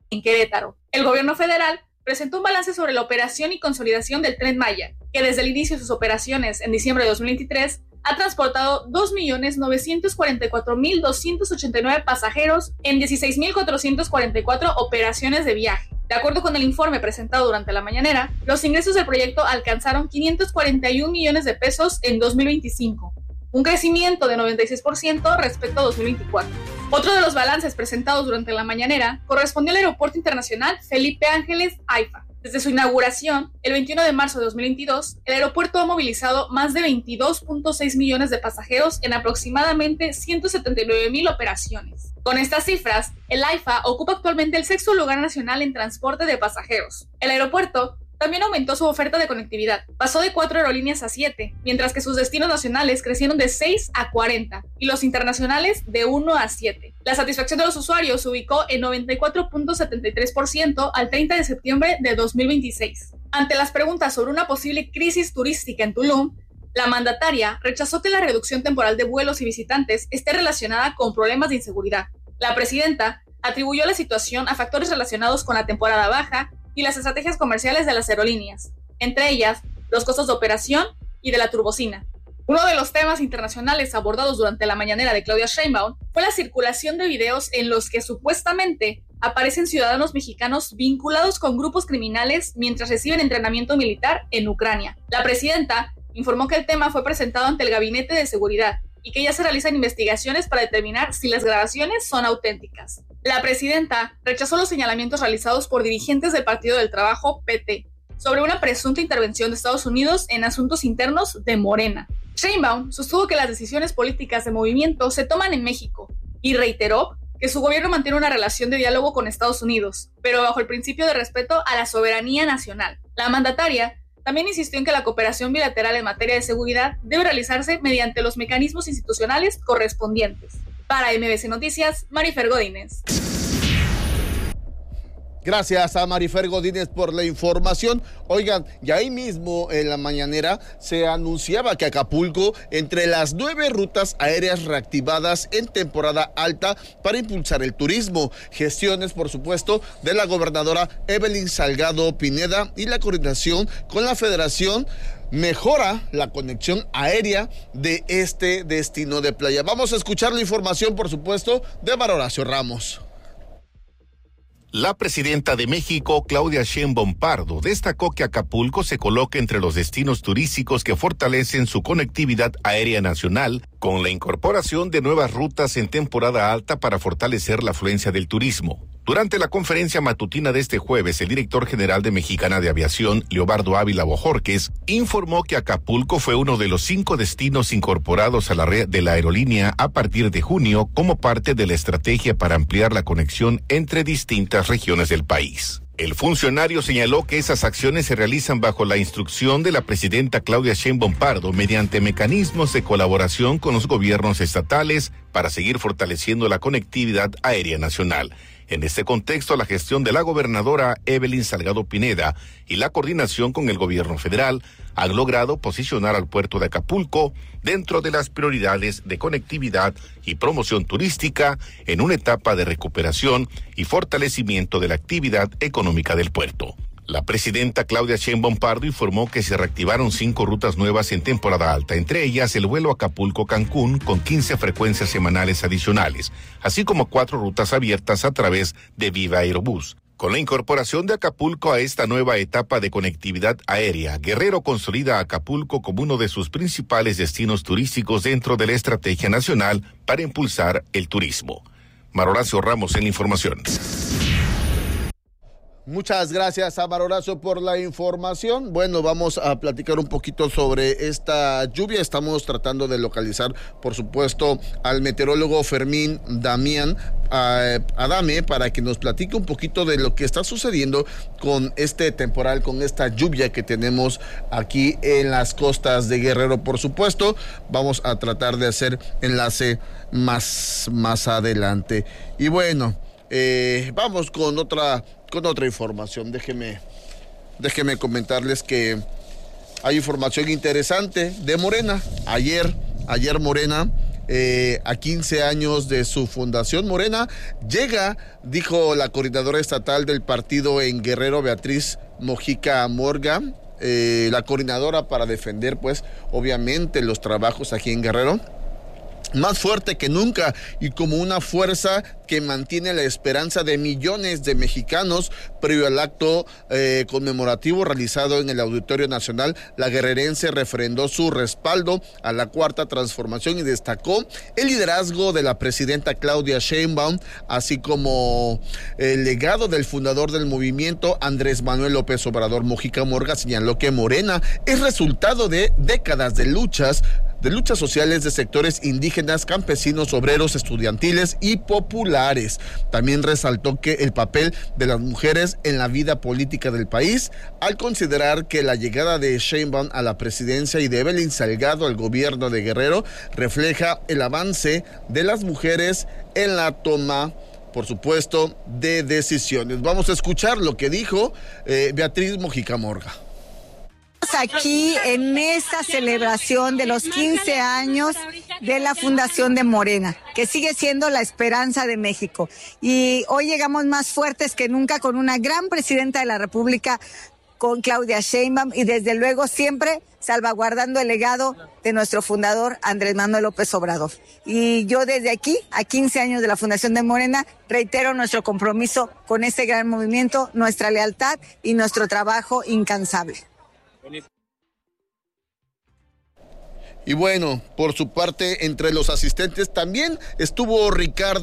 en Querétaro. El gobierno federal presentó un balance sobre la operación y consolidación del Tren Maya, que desde el inicio de sus operaciones en diciembre de 2023 ha transportado 2.944.289 pasajeros en 16.444 operaciones de viaje. De acuerdo con el informe presentado durante la mañanera, los ingresos del proyecto alcanzaron 541 millones de pesos en 2025, un crecimiento de 96% respecto a 2024. Otro de los balances presentados durante la mañanera correspondió al Aeropuerto Internacional Felipe Ángeles AIFA. Desde su inauguración, el 21 de marzo de 2022, el aeropuerto ha movilizado más de 22.6 millones de pasajeros en aproximadamente 179,000 operaciones. Con estas cifras, el AIFA ocupa actualmente el 6º lugar nacional en transporte de pasajeros. El aeropuerto también aumentó su oferta de conectividad, pasó de 4 aerolíneas a 7, mientras que sus destinos nacionales crecieron de 6 a 40 y los internacionales de 1 a 7. La satisfacción de los usuarios se ubicó en 94.73% al 30 de septiembre de 2026. Ante las preguntas sobre una posible crisis turística en Tulum, la mandataria rechazó que la reducción temporal de vuelos y visitantes esté relacionada con problemas de inseguridad. La presidenta atribuyó la situación a factores relacionados con la temporada baja y las estrategias comerciales de las aerolíneas, entre ellas los costos de operación y de la turbocina. Uno de los temas internacionales abordados durante la mañanera de Claudia Sheinbaum fue la circulación de videos en los que supuestamente aparecen ciudadanos mexicanos vinculados con grupos criminales mientras reciben entrenamiento militar en Ucrania. La presidenta informó que el tema fue presentado ante el Gabinete de Seguridad y que ya se realizan investigaciones para determinar si las grabaciones son auténticas. La presidenta rechazó los señalamientos realizados por dirigentes del Partido del Trabajo, PT, sobre una presunta intervención de Estados Unidos en asuntos internos de Morena. Sheinbaum sostuvo que las decisiones políticas de movimiento se toman en México y reiteró que su gobierno mantiene una relación de diálogo con Estados Unidos, pero bajo el principio de respeto a la soberanía nacional. La mandataria también insistió en que la cooperación bilateral en materia de seguridad debe realizarse mediante los mecanismos institucionales correspondientes. Para MBC Noticias, Marifer Godínez. Gracias a Marifer Godínez por la información. Oigan, y ahí mismo en la mañanera se anunciaba que Acapulco, entre las 9 rutas aéreas reactivadas en temporada alta para impulsar el turismo, gestiones, por supuesto, de la gobernadora Evelyn Salgado Pineda y la coordinación con la Federación, mejora la conexión aérea de este destino de playa. Vamos a escuchar la información, por supuesto, de Mar Horacio Ramos. La presidenta de México, Claudia Sheinbaum Pardo, destacó que Acapulco se coloca entre los destinos turísticos que fortalecen su conectividad aérea nacional con la incorporación de nuevas rutas en temporada alta para fortalecer la afluencia del turismo. Durante la conferencia matutina de este jueves, el director general de Mexicana de Aviación, Leobardo Ávila Bojorquez, informó que Acapulco fue uno de los 5 destinos incorporados a la red de la aerolínea a partir de junio como parte de la estrategia para ampliar la conexión entre distintas regiones del país. El funcionario señaló que esas acciones se realizan bajo la instrucción de la presidenta Claudia Sheinbaum Pardo mediante mecanismos de colaboración con los gobiernos estatales para seguir fortaleciendo la conectividad aérea nacional. En este contexto, la gestión de la gobernadora Evelyn Salgado Pineda y la coordinación con el gobierno federal han logrado posicionar al puerto de Acapulco dentro de las prioridades de conectividad y promoción turística en una etapa de recuperación y fortalecimiento de la actividad económica del puerto. La presidenta Claudia Sheinbaum Pardo informó que se reactivaron 5 rutas nuevas en temporada alta, entre ellas el vuelo Acapulco-Cancún con 15 frecuencias semanales adicionales, así como 4 rutas abiertas a través de Viva Aerobús. Con la incorporación de Acapulco a esta nueva etapa de conectividad aérea, Guerrero consolida a Acapulco como uno de sus principales destinos turísticos dentro de la estrategia nacional para impulsar el turismo. Mar Horacio Ramos en la información. Muchas gracias a Mar Horacio por la información. Bueno, vamos a platicar un poquito sobre esta lluvia. Estamos tratando de localizar, por supuesto, al meteorólogo Fermín Damián Adame para que nos platique un poquito de lo que está sucediendo con este temporal, con esta lluvia que tenemos aquí en las costas de Guerrero. Por supuesto, vamos a tratar de hacer enlace más adelante. Y bueno, vamos con otra información. Déjeme comentarles que hay información interesante de Morena. Ayer Morena a 15 años de su fundación. Morena llega, dijo la coordinadora estatal del partido en Guerrero, Beatriz Mojica Morga, la coordinadora para defender, pues, obviamente los trabajos aquí en Guerrero, más fuerte que nunca y como una fuerza que mantiene la esperanza de millones de mexicanos. Previo al acto conmemorativo realizado en el Auditorio Nacional, la guerrerense refrendó su respaldo a la Cuarta Transformación y destacó el liderazgo de la presidenta Claudia Sheinbaum, así como el legado del fundador del movimiento, Andrés Manuel López Obrador. Mojica Morga señaló que Morena es resultado de décadas de luchas sociales de sectores indígenas, campesinos, obreros, estudiantiles y populares. También resaltó que el papel de las mujeres en la vida política del país, al considerar que la llegada de Sheinbaum a la presidencia y de Evelyn Salgado al gobierno de Guerrero refleja el avance de las mujeres en la toma, por supuesto, de decisiones. Vamos a escuchar lo que dijo Beatriz Mojica Morga. Aquí en esta celebración de los 15 años de la fundación de Morena, que sigue siendo la esperanza de México. Y hoy llegamos más fuertes que nunca con una gran presidenta de la República, con Claudia Sheinbaum, y desde luego siempre salvaguardando el legado de nuestro fundador Andrés Manuel López Obrador. Y yo desde aquí, a 15 años de la fundación de Morena, reitero nuestro compromiso con este gran movimiento, nuestra lealtad y nuestro trabajo incansable. Y bueno, por su parte, entre los asistentes también estuvo Ricardo